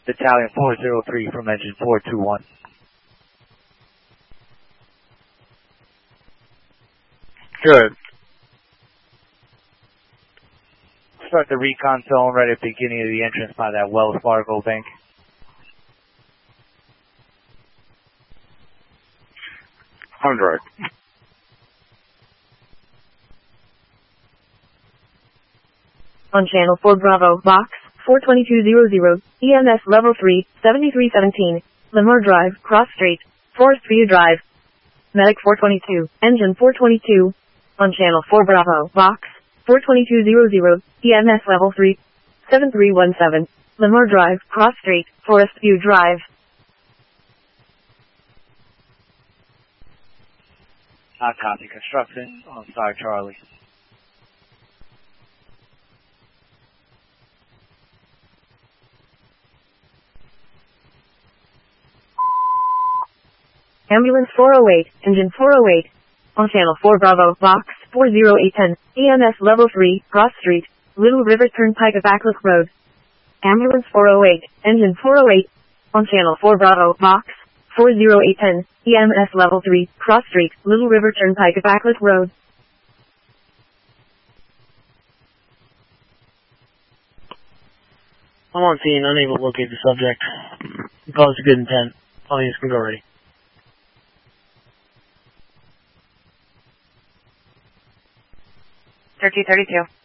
Battalion 403 from engine 421. Good. Start the recon zone right at the beginning of the entrance by that Wells Fargo bank. On drive. On channel 4 Bravo, box 42200, EMS level 3, 7317, Lamar Drive, Cross Street, Forest View Drive. Medic 422, engine 422. On channel 4 Bravo, box 42200, EMS level 3, 7317, Lamar Drive, Cross Street, Forest View Drive. Not copy. Construction on side Charlie. Ambulance 408, engine 408. On channel 4 Bravo, box 40810, EMS level 3, Cross Street, Little River Turnpike of Acklick Road. Ambulance 408, engine 408. On channel 4 Bravo, box 40810, EMS level 3, Cross Street, Little River Turnpike of Acklick Road. I'm on scene, unable to locate the subject. He posed a good intent. All units can go ready. 3232.